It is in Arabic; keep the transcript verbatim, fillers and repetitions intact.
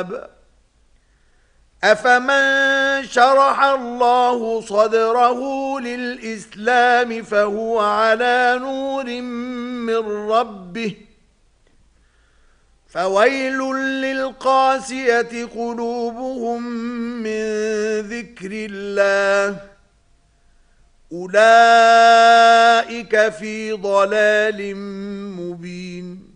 الكتاب أفمن شرح الله صدره للإسلام فهو على نور من ربه فويل للقاسية قلوبهم من ذكر الله أولئك في ضلال مبين